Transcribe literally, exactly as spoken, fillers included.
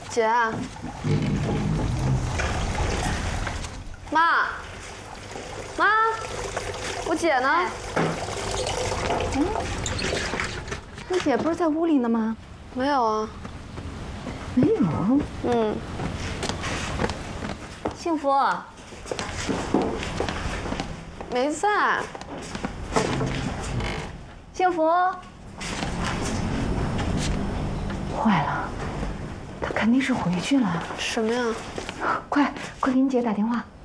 姐，妈，妈，我姐呢？ 嗯，你姐不是在屋里呢吗？ 没有啊。 没有。 嗯。 幸福。 没在。 幸福。坏了，她肯定是回去了。 什么呀？ 快快给你姐打电话。